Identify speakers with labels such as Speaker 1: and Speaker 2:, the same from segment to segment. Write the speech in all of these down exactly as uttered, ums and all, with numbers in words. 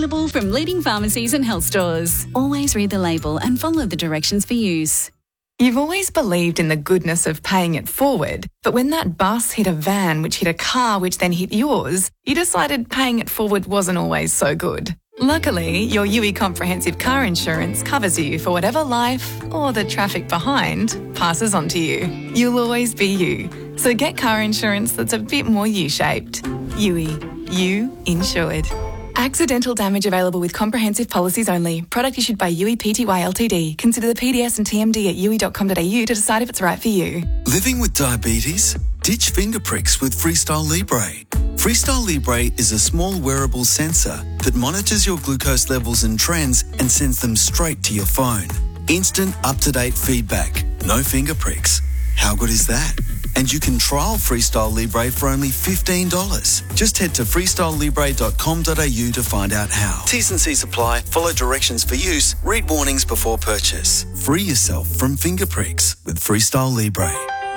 Speaker 1: Available from leading pharmacies and health stores. Always read the label and follow the directions for use.
Speaker 2: You've always believed in the goodness of paying it forward, but when that bus hit a van which hit a car which then hit yours, you decided paying it forward wasn't always so good. Luckily, your U I Comprehensive Car Insurance covers you for whatever life, or the traffic behind, passes on to you. You'll always be you. So get car insurance that's a bit more U-shaped. U I. You insured. Accidental damage available with comprehensive policies only. Product issued by U I Pty Ltd. Consider the P D S and T M D at u i dot com dot a u to decide if it's right for you.
Speaker 3: Living with diabetes? Ditch finger pricks with Freestyle Libre. Freestyle Libre is a small wearable sensor that monitors your glucose levels and trends and sends them straight to your phone. Instant, up-to-date feedback. No finger pricks. How good is that? And you can trial Freestyle Libre for only fifteen dollars. Just head to freestyle libre dot com dot a u to find out how. T's and C's apply. Follow directions for use. Read warnings before purchase. Free yourself from finger pricks with Freestyle Libre.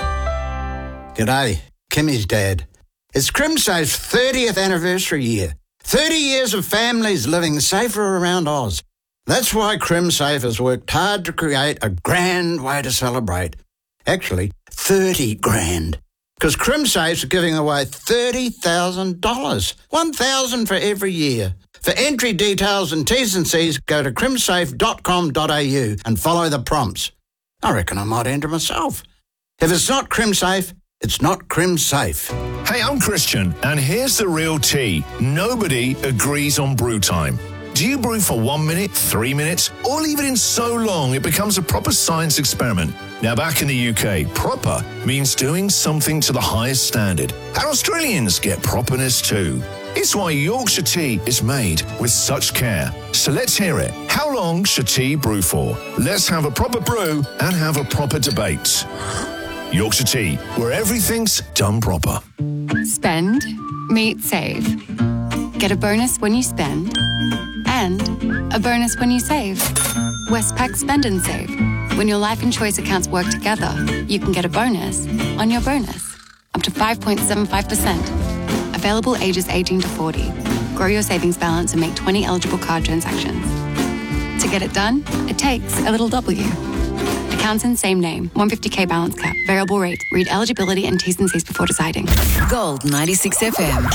Speaker 4: G'day, Kimmy's dad. It's CrimSafe's thirtieth anniversary year. thirty years of families living safer around Oz. That's why CrimSafe has worked hard to create a grand way to celebrate. Actually, thirty grand. Because CrimSafe's giving away thirty thousand dollars. one thousand dollars for every year. For entry details and T's and C's, go to crimsafe dot com dot a u and follow the prompts. I reckon I might enter myself. If it's not CrimSafe, it's not CrimSafe.
Speaker 5: Hey, I'm Christian, and here's the real tea. Nobody agrees on brew time. Do you brew for one minute, three minutes, or leave it in so long it becomes a proper science experiment? Now, back in the U K, proper means doing something to the highest standard. And Australians get properness too. It's why Yorkshire tea is made with such care. So let's hear it. How long should tea brew for? Let's have a proper brew and have a proper debate. Yorkshire tea, where everything's done proper.
Speaker 6: Spend, meet, save. Get a bonus when you spend, and a bonus when you save. Westpac Spend and Save. When your life and choice accounts work together, you can get a bonus on your bonus. Up to five point seven five percent. Available ages eighteen to forty. Grow your savings balance and make twenty eligible card transactions. To get it done, it takes a little W. Accounts in same name. one hundred fifty k balance cap. Variable rate. Read eligibility and T's and C's before deciding.
Speaker 1: Gold ninety-six F M.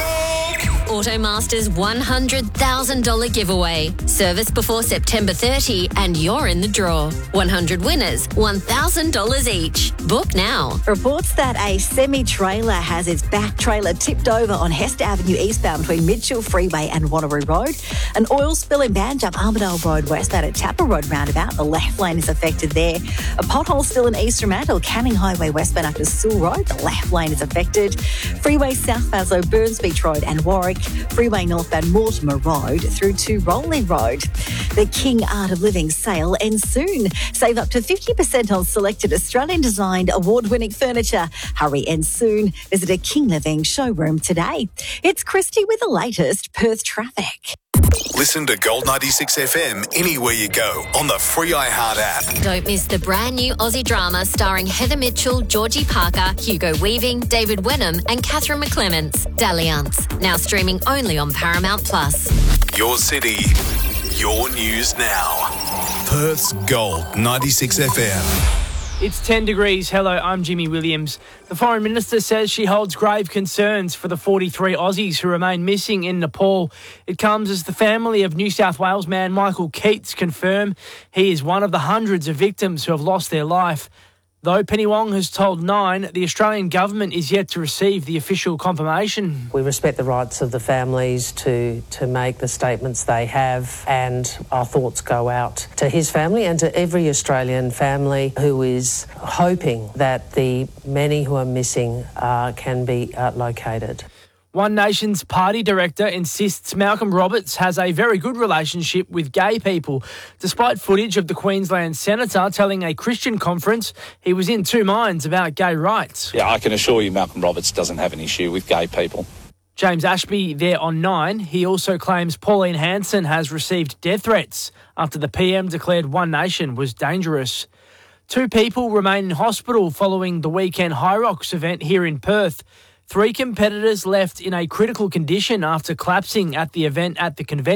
Speaker 7: Automaster's one hundred thousand dollars giveaway. Service before September thirtieth and you're in the draw. one hundred winners, one thousand dollars each. Book now.
Speaker 8: Reports that a semi-trailer has its back trailer tipped over on Hester Avenue eastbound between Mitchell Freeway and Wanneroo Road. An oil spill in Banjum Armidale Road westbound at Tapper Road roundabout. The left lane is affected there. A pothole still in East Fremantle, Canning Highway westbound up to Sewell Road. The left lane is affected. Freeway southbound, so Burns Beach Road and Warwick. Freeway northbound Mortimer Road through to Rowley Road. The King Art of Living sale ends soon. Save up to fifty percent on selected Australian-designed award-winning furniture. Hurry and soon. Visit a King Living showroom today. It's Christy with the latest Perth traffic.
Speaker 3: Listen to Gold ninety-six F M anywhere you go on the free iHeart app.
Speaker 7: Don't miss the brand new Aussie drama starring Heather Mitchell, Georgie Parker, Hugo Weaving, David Wenham and Catherine McClements, Dalliance. Now streaming only on Paramount Plus.
Speaker 3: Your city, your news now. Perth's Gold ninety-six F M.
Speaker 9: It's ten degrees. Hello, I'm Jimmy Williams. The Foreign Minister says she holds grave concerns for the forty-three Aussies who remain missing in Nepal. It comes as the family of New South Wales man Michael Keats confirm he is one of the hundreds of victims who have lost their life. Though Penny Wong has told Nine, the Australian government is yet to receive the official confirmation.
Speaker 10: We respect the rights of the families to, to make the statements they have, and our thoughts go out to his family and to every Australian family who is hoping that the many who are missing uh, can be uh, located.
Speaker 9: One Nation's party director insists Malcolm Roberts has a very good relationship with gay people, despite footage of the Queensland senator telling a Christian conference he was in two minds about gay rights.
Speaker 11: Yeah, I can assure you Malcolm Roberts doesn't have an issue with gay people.
Speaker 9: James Ashby there on Nine. He also claims Pauline Hanson has received death threats after the P M declared One Nation was dangerous. Two people remain in hospital following the weekend High Rocks event here in Perth. Three competitors left in a critical condition after collapsing at the event at the convention.